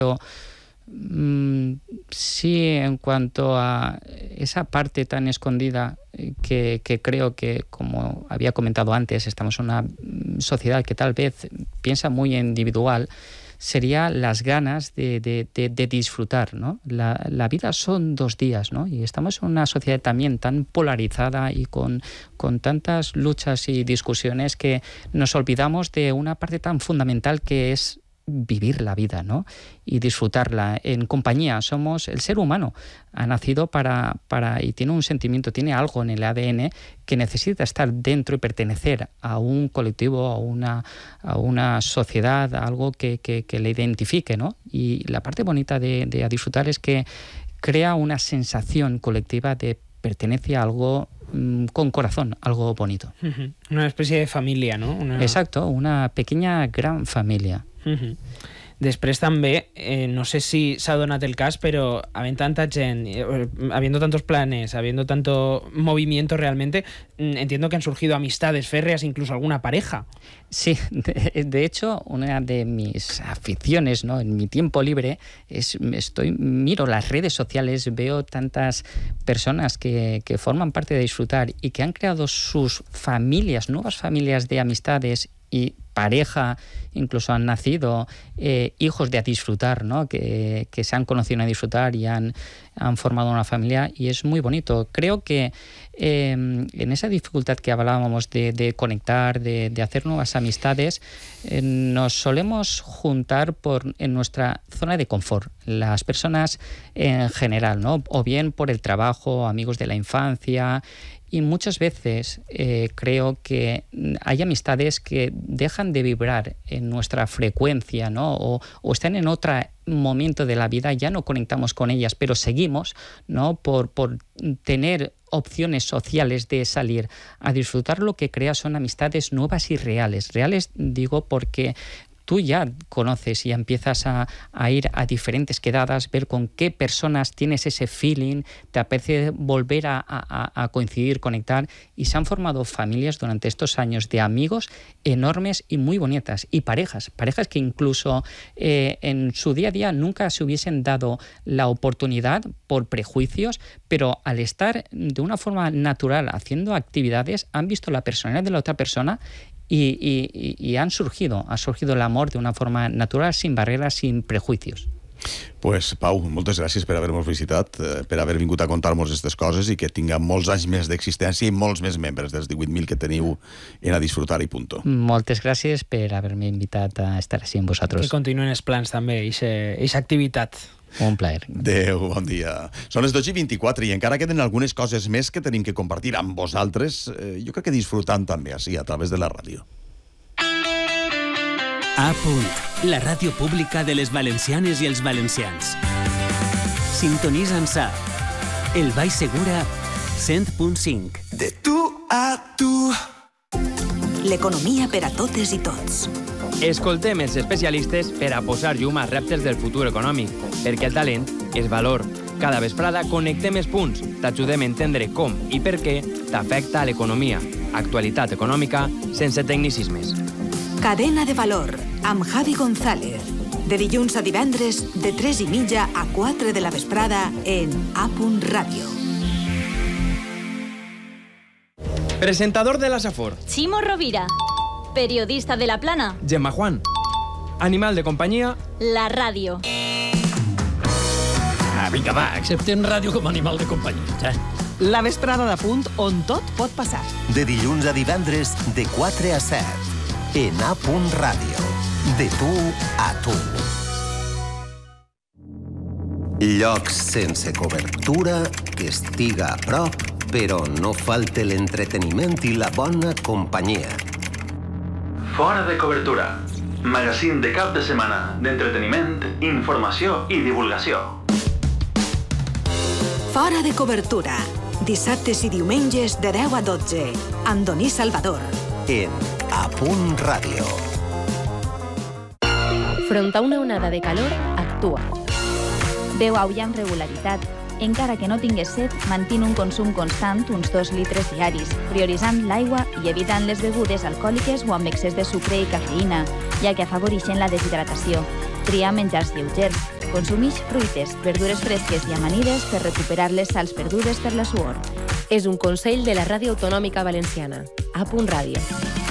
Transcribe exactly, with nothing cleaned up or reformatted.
Pero mmm, sí, en cuanto a esa parte tan escondida que, que creo que, como había comentado antes, estamos en una sociedad que tal vez piensa muy individual, sería las ganas de, de, de, de disfrutar, ¿no? La, la vida son dos días, ¿no? Y estamos en una sociedad también tan polarizada y con, con tantas luchas y discusiones que nos olvidamos de una parte tan fundamental que es vivir la vida, ¿no? Y disfrutarla en compañía. Somos, el ser humano ha nacido para, para y tiene un sentimiento, tiene algo en el A D N que necesita estar dentro y pertenecer a un colectivo, a una, a una sociedad, a algo que, que, que le identifique, ¿no? Y la parte bonita de, de a disfrutar es que crea una sensación colectiva de pertenencia a algo mmm, con corazón, algo bonito. Uh-huh. Una especie de familia, ¿no? Una... Exacto, una pequeña gran familia. Uh-huh. Després també, eh, no sé si s'ha donat el cas, però havent tanta gent, eh, habiendo tantos planes, habiendo tanto movimiento realmente, entiendo que han surgido amistades férreas, incluso alguna pareja. Sí, de, de hecho, una de mis aficiones, ¿no? En mi tiempo libre, es estoy miro las redes sociales, veo tantas personas que, que forman parte de Disfrutar y que han creado sus familias, nuevas familias de amistades y pareja, incluso han nacido eh, hijos de A Disfrutar, ¿no? que, que se han conocido a Disfrutar y han, han formado una familia, y es muy bonito. Creo que eh, en esa dificultad que hablábamos de, de conectar, de, de hacer nuevas amistades, eh, nos solemos juntar por, en nuestra zona de confort, las personas en general, ¿no? O bien por el trabajo, amigos de la infancia. Y muchas veces eh, creo que hay amistades que dejan de vibrar en nuestra frecuencia, ¿no? O, o están en otro momento de la vida, ya no conectamos con ellas, pero seguimos, ¿no? Por, por tener opciones sociales de salir a disfrutar. Lo que crea son amistades nuevas y reales. Reales digo porque tú ya conoces y empiezas a, a ir a diferentes quedadas, ver con qué personas tienes ese feeling, te apetece volver a, a, a coincidir, conectar, y se han formado familias durante estos años de amigos enormes y muy bonitas, y parejas, parejas que incluso eh, en su día a día nunca se hubiesen dado la oportunidad por prejuicios, pero al estar de una forma natural haciendo actividades, han visto la personalidad de la otra persona Y, y, y han surgido, ha surgido el amor de una forma natural, sin barreras, sin prejuicios. Pues, Pau, moltes gràcies per haver-nos visitat, per haver vingut a contar-nos aquestes coses i que tinga molts anys més d'existència i molts més membres dels divuit mil que teniu en A Disfrutar i punto. Moltes gràcies per haver-me invitat a estar així amb vosaltres. Que continuen els plans també, aquesta activitat. Un plaer. Adéu, bon dia. Són les dotze i vint-i-quatre i encara queden algunes coses més que tenim que compartir amb vosaltres, eh, jo crec que disfrutant també així, a través de la ràdio. A punt, la ràdio pública de les valencianes i els valencians. Sintonitza'ns a El Baix Segura cent punt cinc. De tu a tu. L'economia per a totes i tots. Escoltem els especialistes per a posar llum als reptes del futur econòmic, perquè el talent és valor. Cada vesprada connectem els punts, t'ajudem a entendre com i per què t'afecta a l'economia. Actualitat econòmica sense tecnicismes. Cadena de valor, amb Javi González. De dilluns a divendres, de tres i mitja a quatre de la vesprada en A punt Ràdio. Presentador de la Safor. Chimo Rovira. Periodista de La Plana. Gemma Juan. Animal de companyia. La ràdio. Ah, vinga, va, acceptem ràdio com a animal de companyia. Eh? La vesprada de punt on tot pot passar. De dilluns a divendres, de quatre a set. En A punt Ràdio. De tu a tu. Llocs sense cobertura, que estiga a prop, però no falte l'entreteniment i la bona companyia. Fora de cobertura. Magazín de cap de setmana d'entreteniment, informació i divulgació. Fora de cobertura. Dissabtes i diumenges de deu a dotze. Amb Doní Salvador. En A punt Ràdio. Front a una onada de calor, actua. Beu aigua amb regularitat. Encara que no tingues set, mantén un consum constant, uns dos litres diaris, prioritzant l'aigua i evitant les begudes alcohòliques o amb excés de sucre i cafeïna, ja que afavoreixen la deshidratació. Tria menjars lleugers. Consumix fruites, verdures fresques i amanides per recuperar les sals perdudes per la suor. És un consell de la Ràdio Autonòmica Valenciana. A punt ràdio.